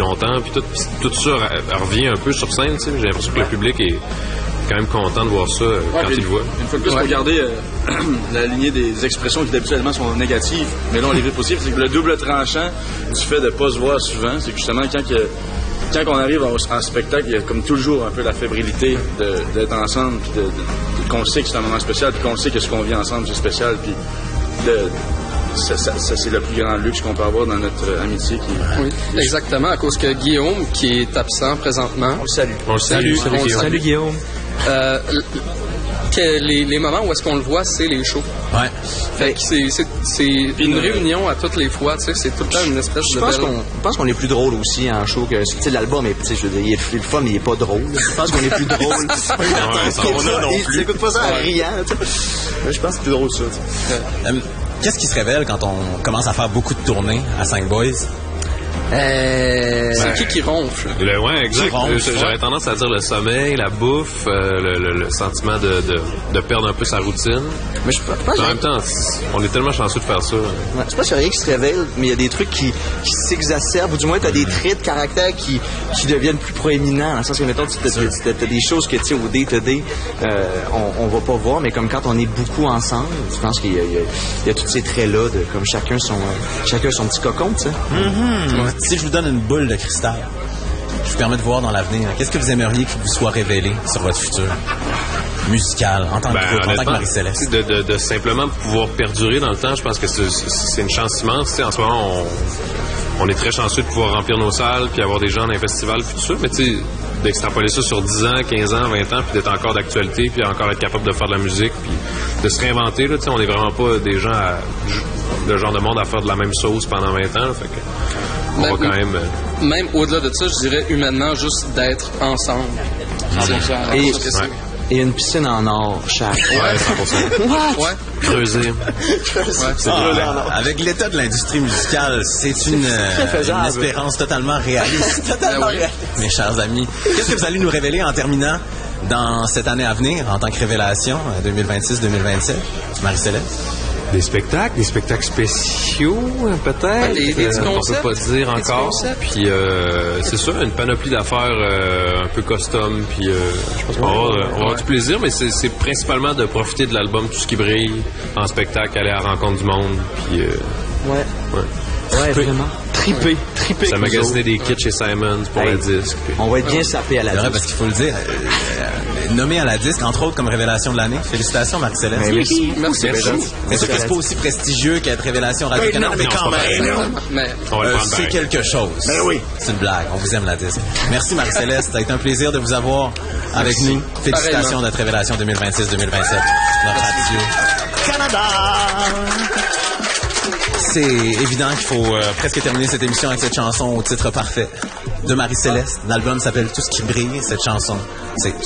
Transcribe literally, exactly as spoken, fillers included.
longtemps, puis tout, tout ça revient un peu sur scène, tu sais. J'ai l'impression que le public est quand même content de voir ça euh, ouais, quand il le voit. Une fois de plus, il faut garder euh, la lignée des expressions qui habituellement sont négatives, mais là on les vit positifs. C'est que le double tranchant du fait de ne pas se voir souvent, c'est que justement quand, que, quand on arrive en, en spectacle, il y a comme toujours un peu la fébrilité de, d'être ensemble, puis de, de, qu'on sait que c'est un moment spécial, puis qu'on sait que ce qu'on vit ensemble c'est spécial, puis de, Ça, ça, ça, c'est le plus grand luxe qu'on peut avoir dans notre euh, amitié. Qui... Oui, exactement, à cause que Guillaume, qui est absent présentement... On le salue. On le salue. Salut, Salut, Guillaume. Salut Guillaume. Euh, que les, les moments où est-ce qu'on le voit, c'est les shows. Ouais. Fait que c'est, c'est, c'est une réunion à toutes les fois, tu sais, c'est tout le temps une espèce Je de pense belle... qu'on je pense qu'on est plus drôle aussi en show que tu sais l'album est, tu sais, je veux dire, il est le fun, il est pas drôle. Je pense qu'on est plus drôle. Ouais, ça, on a non plus. T'écoutes pas ça en riant, tu sais. Je pense que c'est plus drôle ça. Tu sais. Euh, Qu'est-ce qui se révèle quand on commence à faire beaucoup de tournées à cinq Boys? Euh... C'est Ben, qui qui ronfle? Le, ouais, exact. Qui ronfle, J'aurais ouais. tendance à dire le sommeil, la bouffe, euh, le, le, le sentiment de, de, de perdre un peu sa routine. Mais je pense En même temps, on est tellement chanceux de faire ça. Ouais, je pense qu'il n'y a rien qui se révèle, mais il y a des trucs qui, qui s'exacerbent, ou du moins tu as des traits de caractère qui, qui deviennent plus proéminents, dans le sens que, mettons, tu as des choses que, tu sais, au day-to-day, euh, on, on va pas voir, mais comme quand on est beaucoup ensemble, je pense qu'il y a, il y a, il y a tous ces traits-là, de comme chacun son, euh, chacun son petit cocon, tu sais. Mm-hmm. Ouais. Si je vous donne une boule de cristal, je vous permets de voir dans l'avenir, qu'est-ce que vous aimeriez qu'il vous soit révélé sur votre futur musical, en tant que Ben, groupe, en tant que honnêtement, Marie-Céleste? de, de, de simplement pouvoir perdurer dans le temps, je pense que c'est, c'est une chance immense. Tu sais, en ce moment, on, on est très chanceux de pouvoir remplir nos salles puis avoir des gens dans les festivals puis tout ça, mais tu sais, d'extrapoler ça sur dix ans, quinze ans, vingt ans, puis d'être encore d'actualité, puis encore être capable de faire de la musique, puis de se réinventer, là, tu sais, on n'est vraiment pas des gens, à, le genre de monde à faire de la même sauce pendant vingt ans, là, fait que on Même, va quand même... Euh... même au-delà de ça, je dirais humainement juste d'être ensemble. Et, Ouais. et une piscine en or, chaque. Ouais, cent pour cent. Ouais. Creuser. Ouais. Ah, avec l'état de l'industrie musicale, c'est une, euh, une espérance totalement réaliste. totalement oui. Mes chers amis, qu'est-ce que vous allez nous révéler en terminant dans cette année à venir, en tant que révélation, deux mille vingt-six deux mille vingt-sept, Marie-Céleste? Des spectacles, des spectacles spéciaux, peut-être. Des, des euh, on concepts. peut pas dire Des encore. concepts. Puis euh, c'est ça, une panoplie d'affaires euh, un peu custom. Puis euh, je pense qu'on va avoir, on va avoir du plaisir, mais c'est, c'est principalement de profiter de l'album Tout ce qui brille en spectacle, aller à la rencontre du monde. Puis euh, Ouais. ouais. Ouais, vraiment. Triper. Triper. Ça avec nous magasiner autres. des kits chez Simons pour Hey. le disque. Puis... On va être bien sapé à la C'est vrai, disque. parce qu'il faut le dire, euh, euh, nommé à la disque, entre autres comme révélation de l'année. Félicitations, Marie-Céleste. Ben, merci. Merci. Merci. Est-ce que c'est pas aussi prestigieux qu'être révélation Radio-Canada? non, mais quand même. Mais On va le Euh, prendre c'est pareil. quelque chose. Ben oui. C'est une blague. On vous aime la disque. Merci Marie-Céleste. Ça a été un plaisir de vous avoir avec nous. Félicitations Pareillement. à notre révélation deux mille vingt-six deux mille vingt-sept. Notre radio. Canada! C'est évident qu'il faut euh, presque terminer cette émission avec cette chanson au titre parfait de Marie-Céleste. L'album s'appelle Tout ce qui brille. Cette chanson, c'est